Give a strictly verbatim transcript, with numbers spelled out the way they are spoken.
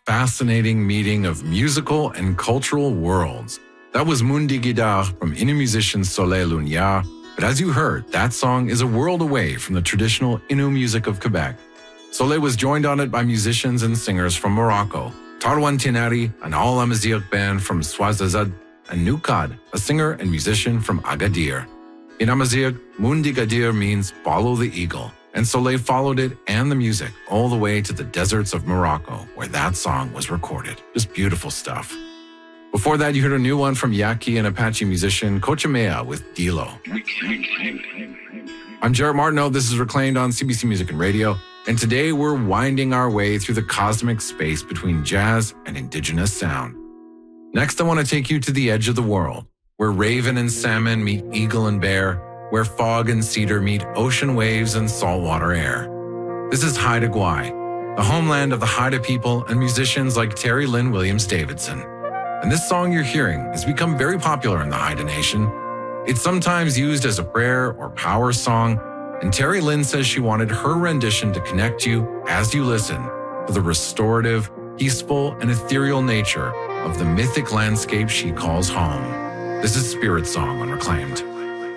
fascinating meeting of musical and cultural worlds. That was Mundi Guidar from Innu musician Soleil Lunyar, but as you heard, that song is a world away from the traditional Innu music of Quebec. Soleil was joined on it by musicians and singers from Morocco, Tarwan Tinari, an all-Amazigh band from Ouazzazate, and Nukad, a singer and musician from Agadir. In Amazigh, Mundi Gadir means follow the eagle, and Soleil followed it and the music all the way to the deserts of Morocco, where that song was recorded. Just beautiful stuff. Before that, you heard a new one from Yaqui and Apache musician Cochimea with Dilo. I'm Jarrett Martineau. This is Reclaimed on C B C Music and Radio, and today we're winding our way through the cosmic space between jazz and indigenous sound. Next, I want to take you to the edge of the world, where raven and salmon meet eagle and bear, where fog and cedar meet ocean waves and saltwater air. This is Haida Gwaii, the homeland of the Haida people and musicians like Terry Lynn Williams Davidson. And this song you're hearing has become very popular in the Haida Nation. It's sometimes used as a prayer or power song, and Terry Lynn says she wanted her rendition to connect you, as you listen, to the restorative, peaceful, and ethereal nature of the mythic landscape she calls home. This is Spirit Song on Reclaimed.